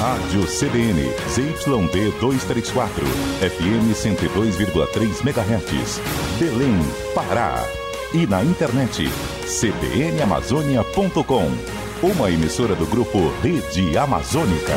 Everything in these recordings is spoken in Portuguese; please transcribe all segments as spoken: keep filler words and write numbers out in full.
Rádio C B N, Z Y D duzentos e trinta e quatro, F M cento e dois vírgula três megahertz, Belém, Pará. E na internet, c b n amazônia ponto com, uma emissora do grupo Rede Amazônica.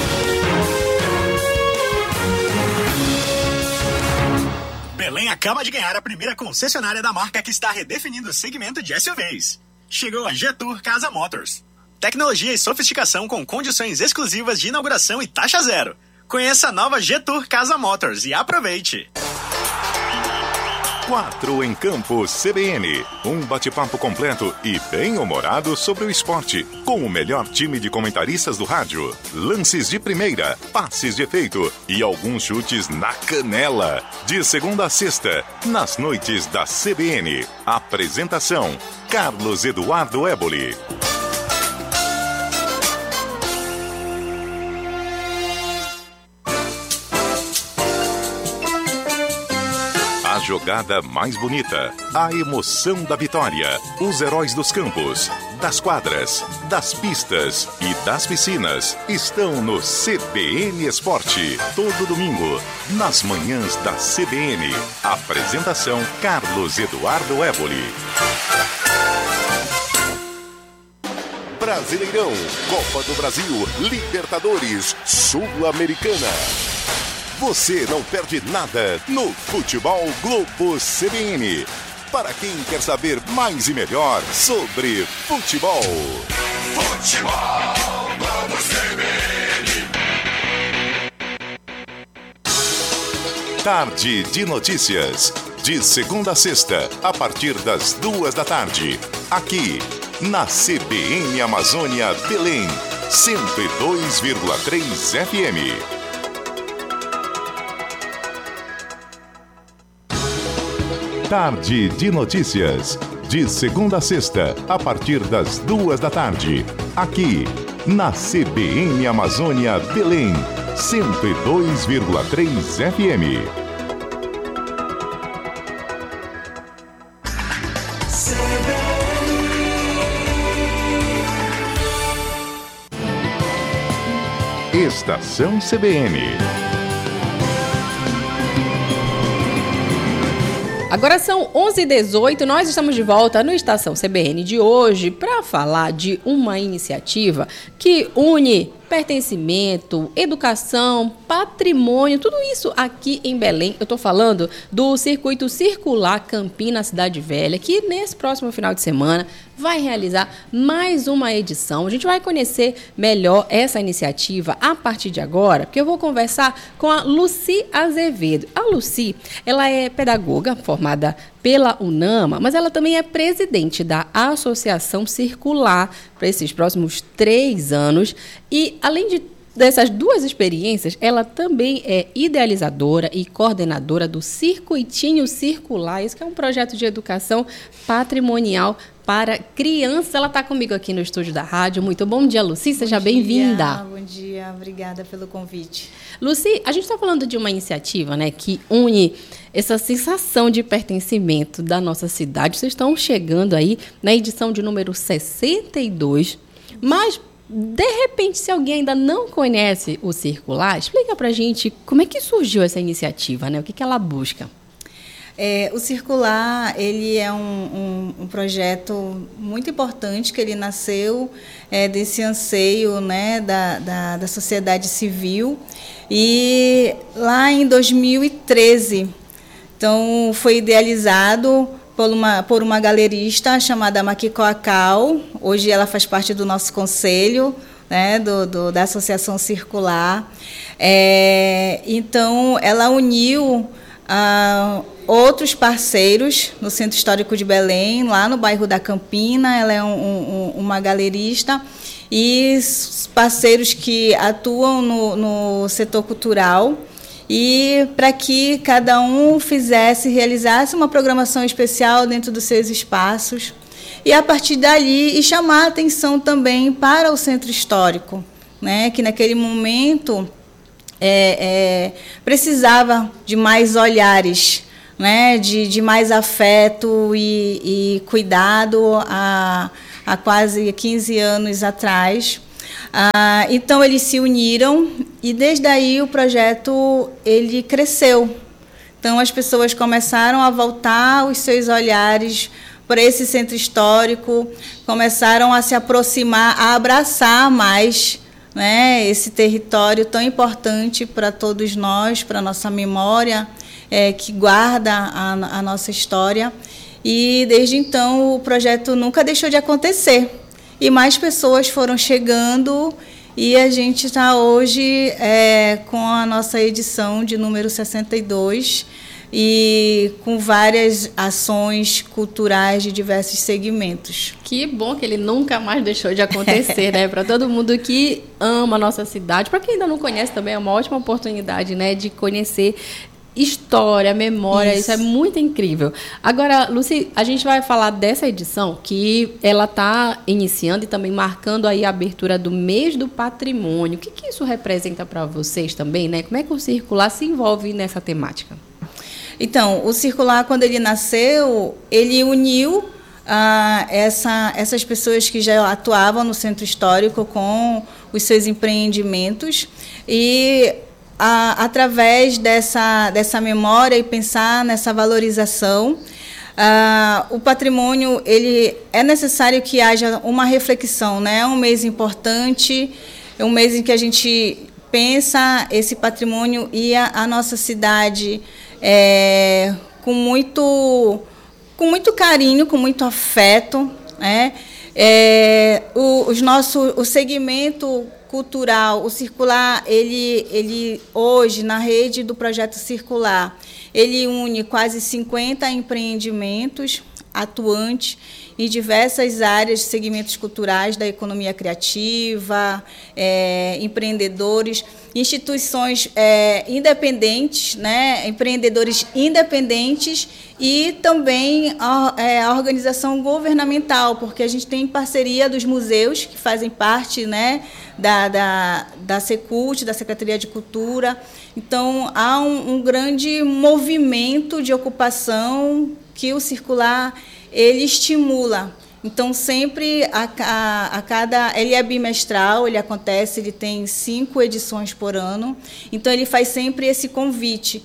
Belém acaba de ganhar a primeira concessionária da marca que está redefinindo o segmento de S U Vs. Chegou a G-Tour Casa Motors. Tecnologia e sofisticação com condições exclusivas de inauguração e taxa zero. Conheça a nova G-Tour Casa Motors e aproveite. Quatro em Campo C B N. Um bate-papo completo e bem-humorado sobre o esporte, com o melhor time de comentaristas do rádio. Lances de primeira, passes de efeito e alguns chutes na canela. De segunda a sexta, nas noites da C B N. Apresentação: Carlos Eduardo Éboli. A jogada mais bonita, a emoção da vitória, os heróis dos campos, das quadras, das pistas e das piscinas estão no C B N Esporte. Todo domingo, nas manhãs da C B N. Apresentação: Carlos Eduardo Éboli. Brasileirão, Copa do Brasil, Libertadores, Sul-Americana. Você não perde nada no Futebol Globo C B N. Para quem quer saber mais e melhor sobre futebol. Futebol Globo C B N. Tarde de notícias. De segunda a sexta, a partir das duas da tarde. Aqui, na C B N Amazônia Belém, cento e dois vírgula três F M. Tarde de notícias. De segunda a sexta, a partir das duas da tarde. Aqui, na C B N Amazônia Belém, cento e dois vírgula três F M. Estação C B N. Agora são onze e dezoito, nós estamos de volta no Estação C B N de hoje para falar de uma iniciativa que une pertencimento, educação, patrimônio, tudo isso aqui em Belém. Eu estou falando do Circuito Circular Campina Cidade Velha, que nesse próximo final de semana vai realizar mais uma edição. A gente vai conhecer melhor essa iniciativa a partir de agora, porque eu vou conversar com a Lucy Azevedo. A Lucy, ela é pedagoga formada pela UNAMA, mas ela também é presidente da Associação Circular para esses próximos três anos. E, além de dessas duas experiências, ela também é idealizadora e coordenadora do Circuitinho Circular, isso que é um projeto de educação patrimonial para crianças. Ela está comigo aqui no estúdio da rádio. Muito bom dia, Lucy. Seja bem-vinda. Bom dia, obrigada pelo convite. Lucy, a gente está falando de uma iniciativa, né, que une essa sensação de pertencimento da nossa cidade. Vocês estão chegando aí na edição de número sessenta e dois, mas de repente, se alguém ainda não conhece o Circular, explica pra gente como é que surgiu essa iniciativa, né? O que, que ela busca? É, o Circular, ele é um, um, um projeto muito importante, que ele nasceu é, desse anseio, né, da, da, da sociedade civil, e lá em dois mil e treze, então, foi idealizado por uma, por uma galerista chamada Makiko Akao. Hoje ela faz parte do nosso conselho, né, do, do, da Associação Circular. É, então, ela uniu ah, outros parceiros no Centro Histórico de Belém, lá no bairro da Campina. Ela é um, um, uma galerista, e parceiros que atuam no, no setor cultural, e para que cada um fizesse, realizasse uma programação especial dentro dos seus espaços, e a partir dali e chamar a atenção também para o centro histórico, né, que naquele momento é, é, precisava de mais olhares, né, de, de mais afeto e, e cuidado há, há quase quinze anos atrás. Ah, então, eles se uniram e, desde aí, o projeto ele cresceu. Então, as pessoas começaram a voltar os seus olhares para esse centro histórico, começaram a se aproximar, a abraçar mais, né, esse território tão importante para todos nós, para a nossa memória, é, que guarda a, a nossa história. E, desde então, o projeto nunca deixou de acontecer. E mais pessoas foram chegando e a gente está hoje é, com a nossa edição de número sessenta e dois e com várias ações culturais de diversos segmentos. Que bom que ele nunca mais deixou de acontecer, né? Para todo mundo que ama a nossa cidade, para quem ainda não conhece também, é uma ótima oportunidade, né, de conhecer história, memória, isso. isso é muito incrível. Agora, Lucy, a gente vai falar dessa edição que ela está iniciando e também marcando aí a abertura do mês do patrimônio. O que, que isso representa para vocês também, né? Como é que o Circular se envolve nessa temática? Então, o Circular, quando ele nasceu, ele uniu ah, essa, essas pessoas que já atuavam no centro histórico com os seus empreendimentos e A, através dessa, dessa memória e pensar nessa valorização, ah, o patrimônio, ele é necessário que haja uma reflexão, né? É um mês importante, é um mês em que a gente pensa esse patrimônio e a, a nossa cidade é, com, muito, com muito carinho, com muito afeto, né? É, o, os nosso, o segmento cultural, o Circular, ele, ele hoje, na rede do Projeto Circular, ele une quase cinquenta empreendimentos atuantes em diversas áreas de segmentos culturais da economia criativa, é, empreendedores, instituições é, independentes, né, empreendedores independentes e também a, é, a organização governamental, porque a gente tem parceria dos museus que fazem parte, né, da, da, da Secult, da Secretaria de Cultura. Então, há um, um grande movimento de ocupação que o Circular ele estimula. Então, sempre, a, a, a cada... Ele é bimestral, ele acontece, ele tem cinco edições por ano. Então, ele faz sempre esse convite.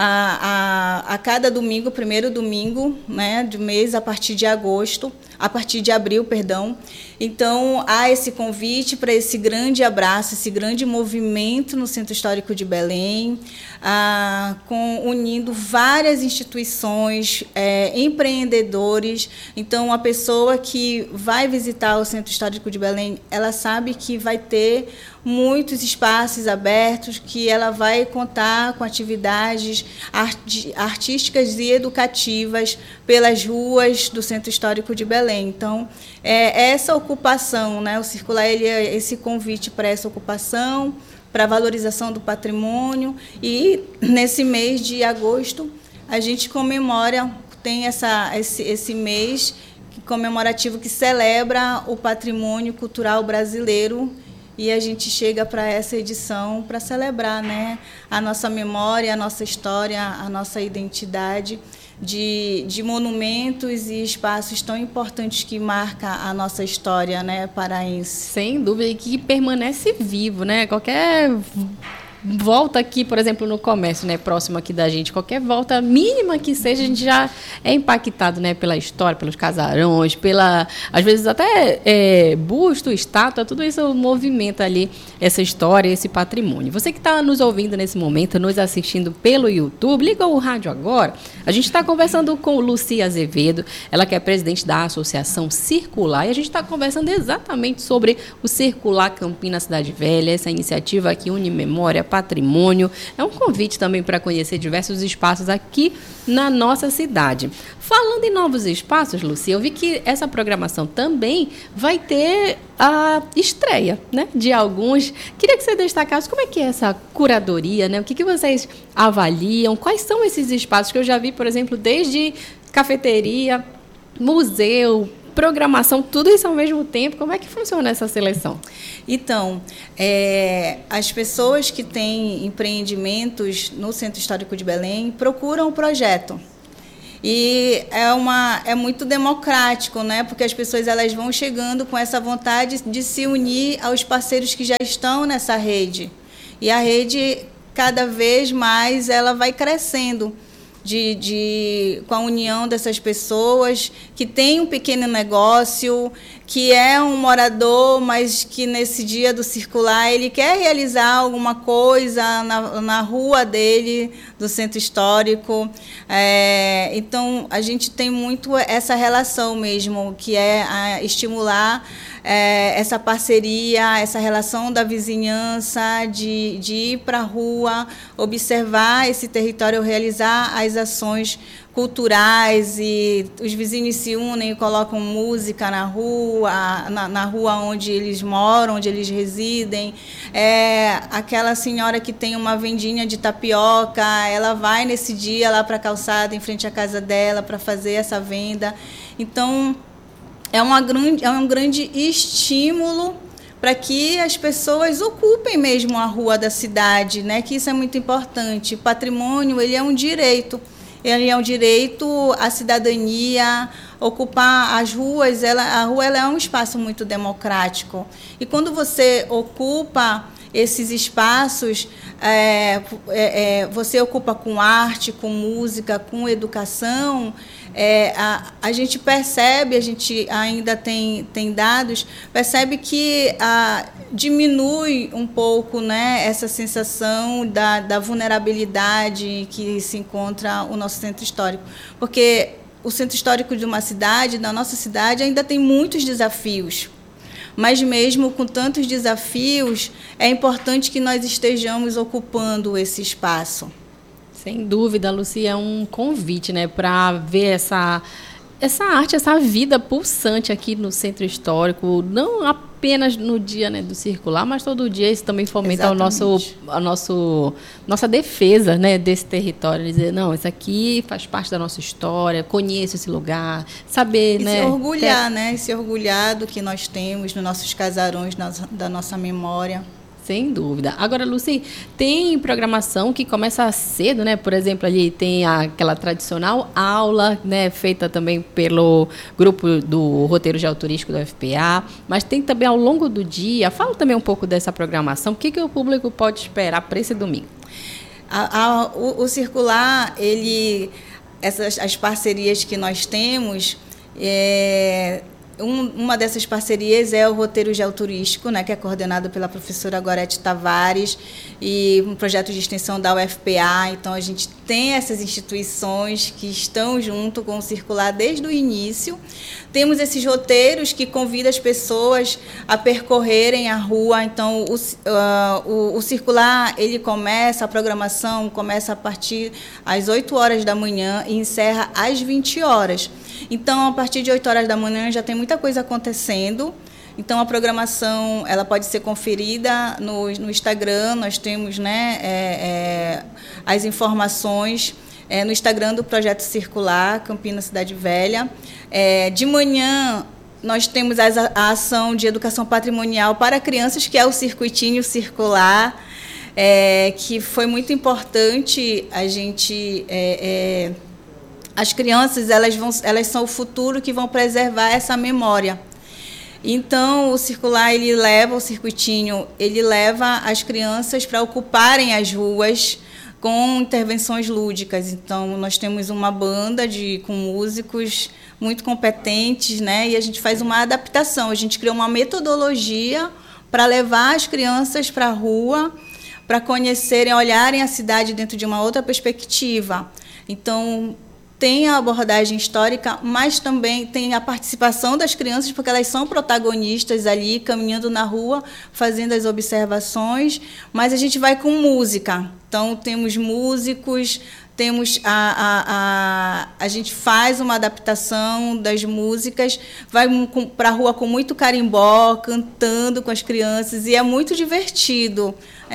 A, a, a cada domingo, primeiro domingo, né, do mês, a partir de agosto, a partir de abril, perdão. Então, há esse convite para esse grande abraço, esse grande movimento no Centro Histórico de Belém, ah, com, unindo várias instituições, é, empreendedores. Então, a pessoa que vai visitar o Centro Histórico de Belém, ela sabe que vai ter muitos espaços abertos, que ela vai contar com atividades art- artísticas e educativas pelas ruas do Centro Histórico de Belém. Então, é essa ocupação, né? O Circular, ele é esse convite para essa ocupação, para a valorização do patrimônio. E, nesse mês de agosto, a gente comemora, tem essa, esse, esse mês comemorativo que celebra o patrimônio cultural brasileiro. E a gente chega para essa edição para celebrar, né, a nossa memória, a nossa história, a nossa identidade de, de monumentos e espaços tão importantes que marcam a nossa história, né, paraense. Sem dúvida, e que permanece vivo, né? Qualquer volta aqui, por exemplo, no comércio, né, próximo aqui da gente, qualquer volta mínima que seja, a gente já é impactado, né, pela história, pelos casarões, pela, às vezes até é, busto, estátua, tudo isso movimenta ali essa história, esse patrimônio. Você que está nos ouvindo nesse momento, nos assistindo pelo YouTube, liga o rádio agora. A gente está conversando com Lucy Azevedo, ela que é presidente da Associação Circular, e a gente está conversando exatamente sobre o Circular Campinas Cidade Velha, essa iniciativa que une memória, patrimônio. É um convite também para conhecer diversos espaços aqui na nossa cidade. Falando em novos espaços, Lucy, eu vi que essa programação também vai ter a estreia, né, de alguns. Queria que você destacasse como é que é essa curadoria, né? O que, que vocês avaliam? Quais são esses espaços que eu já vi, por exemplo, desde cafeteria, museu, programação, tudo isso ao mesmo tempo. Como é que funciona essa seleção? Então, é, as pessoas que têm empreendimentos no Centro Histórico de Belém procuram o projeto. E é, uma, é muito democrático, né? Porque as pessoas elas vão chegando com essa vontade de se unir aos parceiros que já estão nessa rede. E a rede, cada vez mais, ela vai crescendo. De, de, com a união dessas pessoas que tem um pequeno negócio, que é um morador, mas que nesse dia do circular ele quer realizar alguma coisa na, na rua dele, do centro histórico. É, então, a gente tem muito essa relação mesmo, que é a estimular é, essa parceria, essa relação da vizinhança, de, de ir para a rua, observar esse território, realizar as ações culturais, e os vizinhos se unem e colocam música na rua, na, na rua onde eles moram, onde eles residem. É, aquela senhora que tem uma vendinha de tapioca, ela vai nesse dia lá para a calçada, em frente à casa dela, para fazer essa venda. Então, é, uma grande, é um grande estímulo para que as pessoas ocupem mesmo a rua da cidade, né? Que isso é muito importante. O patrimônio, ele é um direito. Ele é um direito à cidadania, ocupar as ruas. Ela, a rua ela é um espaço muito democrático. E quando você ocupa esses espaços, é, é, você ocupa com arte, com música, com educação, é, a, a gente percebe, a gente ainda tem, tem dados, percebe que a, diminui um pouco, né, essa sensação da, da vulnerabilidade que se encontra o nosso centro histórico. Porque o centro histórico de uma cidade, da nossa cidade, ainda tem muitos desafios. Mas mesmo com tantos desafios, é importante que nós estejamos ocupando esse espaço. Sem dúvida, Lucia, é um convite, né, para ver essa, essa arte, essa vida pulsante aqui no Centro Histórico, não apenas no dia, né, do circular, mas todo dia isso também fomenta o nosso, a nosso, nossa defesa, né, desse território, dizer, não, isso aqui faz parte da nossa história, conheço esse lugar, saber, e né, se orgulhar, ter... né, se orgulhar do que nós temos nos nossos casarões, na, da nossa memória. Sem dúvida. Agora, Lucy, tem programação que começa cedo, né? Por exemplo, ali tem aquela tradicional aula, né? Feita também pelo grupo do Roteiro Geoturístico da U F P A, mas tem também ao longo do dia. Fala também um pouco dessa programação. O que, que o público pode esperar para esse domingo? A, a, o, o Circular, ele, essas, as parcerias que nós temos, é, Um, uma dessas parcerias é o Roteiro Geoturístico, né, que é coordenado pela professora Gorete Tavares, e um projeto de extensão da U F P A. Então, a gente tem essas instituições que estão junto com o Circular desde o início. Temos esses roteiros que convidam as pessoas a percorrerem a rua. Então, o, uh, o, o Circular, ele começa, a programação começa a partir às oito horas da manhã e encerra às vinte horas. Então, a partir de oito horas da manhã já tem muita coisa acontecendo. Então, a programação ela pode ser conferida no, no Instagram. Nós temos, né, é, é, as informações é, no Instagram do Projeto Circular, Campinas Cidade Velha. É, de manhã, nós temos a, a ação de educação patrimonial para crianças, que é o Circuitinho Circular, é, que foi muito importante a gente... É, é, as crianças, elas, vão, elas são o futuro que vão preservar essa memória. Então, o Circular, ele leva, o Circuitinho, ele leva as crianças para ocuparem as ruas com intervenções lúdicas. Então, nós temos uma banda de, com músicos muito competentes, né? E a gente faz uma adaptação. A gente criou uma metodologia para levar as crianças para a rua, para conhecerem, olharem a cidade dentro de uma outra perspectiva. Então, tem a abordagem histórica, mas também tem a participação das crianças, porque elas são protagonistas ali, caminhando na rua, fazendo as observações, mas a gente vai com música. Então, temos músicos, temos a, a, a, a gente faz uma adaptação das músicas, vai para a rua com muito carimbó, cantando com as crianças, e é muito divertido.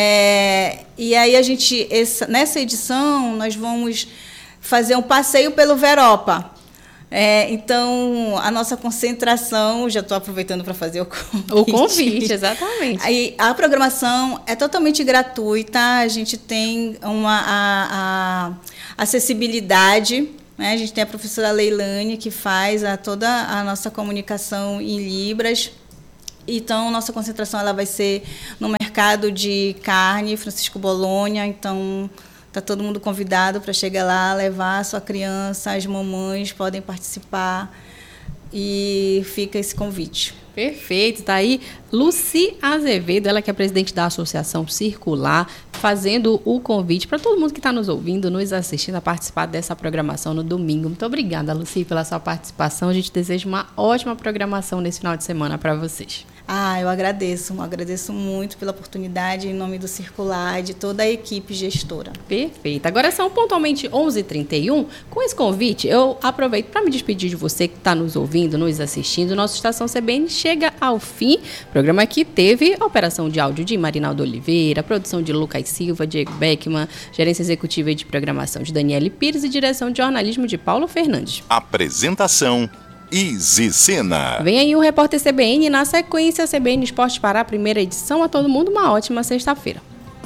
É, e aí, a gente, essa, nessa edição, nós vamos fazer um passeio pelo Veropa. É, então, a nossa concentração, já estou aproveitando para fazer o convite. O convite, exatamente. Aí, a programação é totalmente gratuita, a gente tem uma a, a acessibilidade, né? A gente tem a professora Leilane, que faz a, toda a nossa comunicação em Libras. Então, nossa concentração ela vai ser no mercado de carne, Francisco Bolonha. Então, está todo mundo convidado para chegar lá, levar a sua criança, as mamães podem participar. E fica esse convite. Perfeito, tá aí Lucy Azevedo, ela que é presidente da Associação Circular, fazendo o convite para todo mundo que está nos ouvindo, nos assistindo a participar dessa programação no domingo. Muito obrigada, Lucy, pela sua participação. A gente deseja uma ótima programação nesse final de semana para vocês. Ah, eu agradeço, eu agradeço muito pela oportunidade em nome do Circular e de toda a equipe gestora. Perfeito. Agora são pontualmente onze e trinta e um. Com esse convite, eu aproveito para me despedir de você que está nos ouvindo, nos assistindo. Nossa Estação C B N chega ao fim. O programa aqui teve a operação de áudio de Marinaldo Oliveira, produção de Lucas Silva, Diego Beckman, gerência executiva de programação de Daniele Pires e direção de jornalismo de Paulo Fernandes. Apresentação Izzy Sena. Vem aí o Repórter C B N e na sequência C B N Esporte Pará, primeira edição. A todo mundo uma ótima sexta-feira.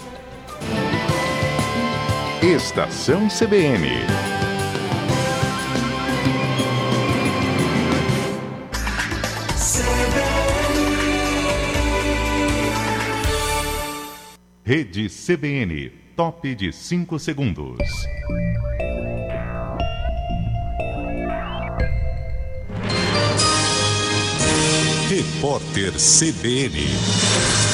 Estação C B N. Rede C B N, top de cinco segundos. Repórter C B N.